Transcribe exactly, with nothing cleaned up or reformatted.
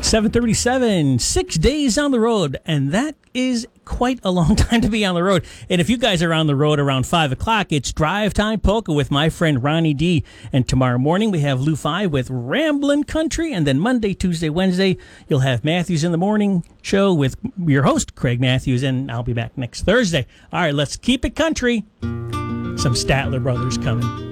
seven thirty-seven, six days on the road, and that is quite a long time to be on the road. And if you guys are on the road around five o'clock, it's Drive Time Polka with my friend Ronnie D. And tomorrow morning we have Lou Five with Ramblin' Country, and then Monday, Tuesday, Wednesday, you'll have Matthews in the Morning Show with your host, Craig Matthews, and I'll be back next Thursday. All right, let's keep it country. Some Statler Brothers coming.